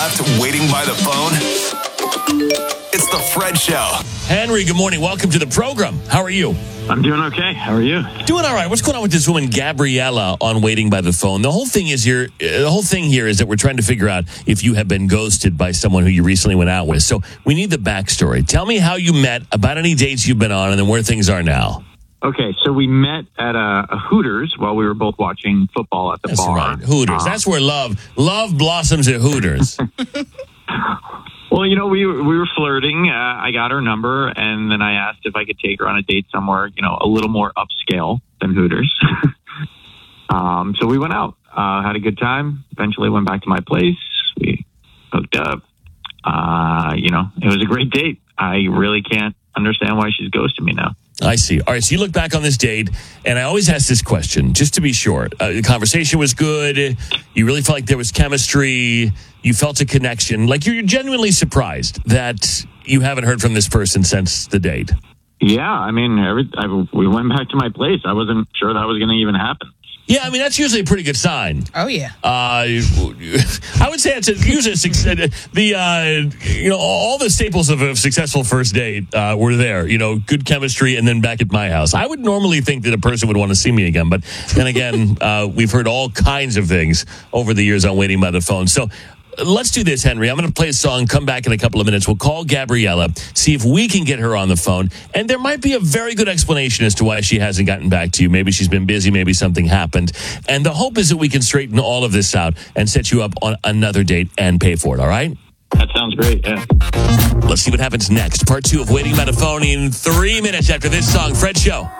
left waiting by the phone? It's the Fred Show. Henry, good morning. Welcome to the program. How are you? I'm doing okay. How are you? Doing all right. What's going on with this woman, Gabriella, on Waiting by the Phone? The whole thing here is that we're trying to figure out if you have been ghosted by someone who you recently went out with. So we need the backstory. Tell me how you met, about any dates you've been on, and then where things are now. Okay, so we met at a Hooters while we were both watching football at the bar. Right. Hooters. That's where love blossoms at Hooters. Well, you know, we were flirting. I got her number, and then I asked if I could take her on a date somewhere, you know, a little more upscale than Hooters. So we went out, had a good time. Eventually went back to my place. We hooked up. You know, it was a great date. I really can't understand why she's ghosting me now. I see. All right, so you look back on this date, and I always ask this question, just to be sure. The conversation was good. You really felt like there was chemistry. You felt a connection. Like, you're genuinely surprised that you haven't heard from this person since the date. Yeah, I mean, we went back to my place. I wasn't sure that was going to even happen. Yeah, I mean, that's usually a pretty good sign. Oh, yeah. I would say it's usually all the staples of a successful first date were there. You know, good chemistry, and then back at my house. I would normally think that a person would want to see me again, but then again, we've heard all kinds of things over the years on Waiting by the Phone. So let's do this, Henry. I'm going to play a song, come back in a couple of minutes. We'll call Gabriella, see if we can get her on the phone. And there might be a very good explanation as to why she hasn't gotten back to you. Maybe she's been busy. Maybe something happened. And the hope is that we can straighten all of this out and set you up on another date and pay for it, all right? That sounds great, yeah. Let's see what happens next. Part 2 of Waiting by the Phone in 3 minutes after this song. Fred Show.